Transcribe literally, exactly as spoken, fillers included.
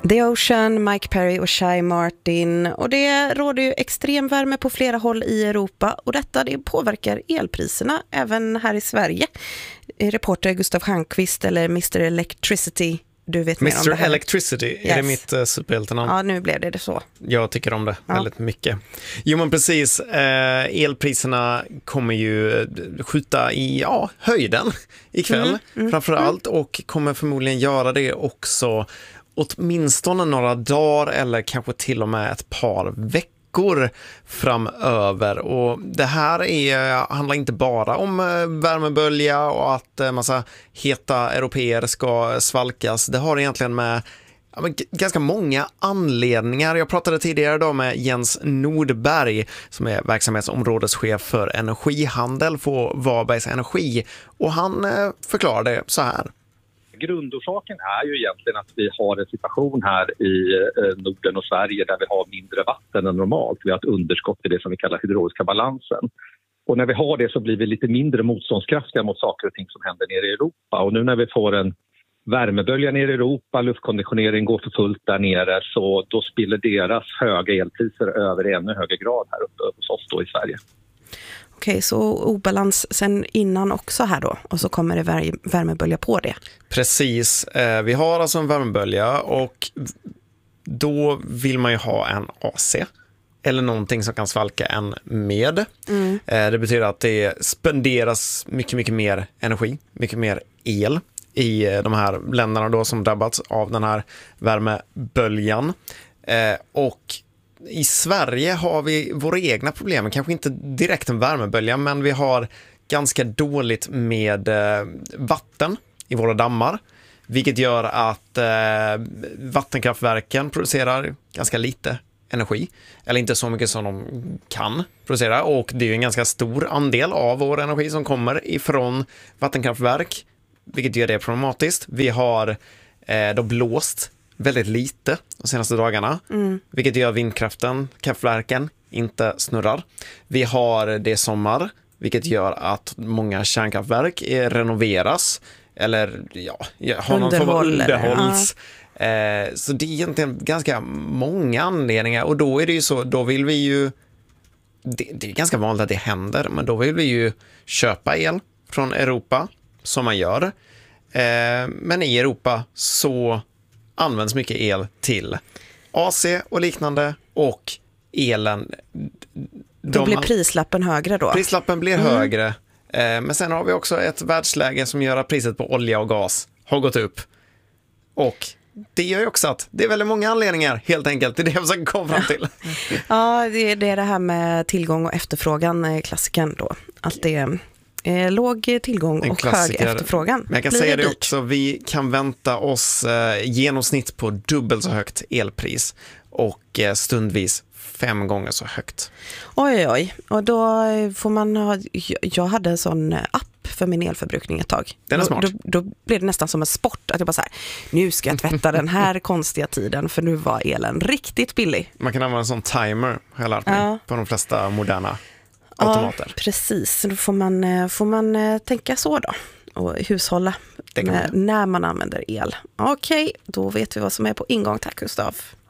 The Ocean, Mike Perry och Shy Martin. Och det råder ju extrem värme på flera håll i Europa. Och detta det påverkar elpriserna även här i Sverige. Reporter Gustav Stjernqvist eller mister Electricity. Du vet mer om det mister här. Electricity, yes. Är det mitt uh, superhjältenamn? Ja, nu blev det det så. Jag tycker om det ja. väldigt mycket. Jo, men precis. Eh, elpriserna kommer ju skjuta i ja, höjden ikväll mm, mm, framförallt mm. och kommer förmodligen göra det också åtminstone några dagar eller kanske till och med ett par veckor framöver. Och det här är, handlar inte bara om värmebölja och att massa heta europeer ska svalkas. Det har egentligen med ja, men g- ganska många anledningar. Jag pratade tidigare då med Jens Nordberg som är verksamhetsområdeschef för energihandel på Varbergs Energi. Och han eh, förklarade så här. Grundorsaken är ju egentligen att vi har en situation här i Norden och Sverige där vi har mindre vatten än normalt. Vi har ett underskott i det som vi kallar hydrauliska balansen. Och när vi har det så blir vi lite mindre motståndskraftiga mot saker och ting som händer nere i Europa. Och nu när vi får en värmebölja nere i Europa, luftkonditionering går för fullt där nere, så då spiller deras höga elpriser över i ännu högre grad här uppe hos oss då i Sverige. Okej, så obalans sen innan också här då, och så kommer det vär- värmebölja på det. Precis, eh, vi har alltså en värmebölja och då vill man ju ha en A C eller någonting som kan svalka en med. Mm. Eh, det betyder att det spenderas mycket, mycket mer energi, mycket mer el i de här länderna då som drabbats av den här värmeböljan. Eh, och i Sverige har vi våra egna problem, kanske inte direkt en värmebölja, men vi har ganska dåligt med eh, vatten i våra dammar, vilket gör att eh, vattenkraftverken producerar ganska lite energi, eller inte så mycket som de kan producera, och det är ju en ganska stor andel av vår energi som kommer ifrån vattenkraftverk, vilket gör det problematiskt. Vi har eh, då blåst väldigt lite de senaste dagarna, mm. vilket gör vindkraften, kraftverken, inte snurrar. Vi har det sommar, vilket gör att många kärnkraftverk renoveras eller ja, har någon form av underhålls. Ja. Eh, så det är egentligen ganska många anledningar, och då är det ju så, då vill vi ju det, det är ganska vanligt att det händer, men då vill vi ju köpa el från Europa som man gör. Eh, men i Europa så används mycket el till A C och liknande, och elen då de, blir prislappen högre då. Prislappen blir mm. högre. Eh, men sen har vi också ett världsläge som gör att priset på olja och gas har gått upp. Och det gör ju också att det är väldigt många anledningar, helt enkelt. Det är det jag försöker komma fram till. Ja, det är, det är det här med tillgång och efterfrågan, klassiken då. Att det är eh, låg tillgång och hög efterfrågan. Men jag kan blir säga det, det dyrt. också, vi kan vänta oss eh, genomsnitt på dubbelt så högt elpris och eh, stundvis fem gånger så högt. Oj, oj, oj. Och då får man ha, jag hade en sån app för min elförbrukning ett tag. Den är smart. Då, då, då blev det nästan som en sport att jag bara så här, nu ska jag tvätta den här konstiga tiden, för nu var elen riktigt billig. Man kan använda en sån timer, har jag lärt mig, ja. på de flesta moderna automater. Ja, precis. Då får man, får man tänka så då och hushålla med, när man använder el. Okej, då vet vi vad som är på ingång. Tack Gustav.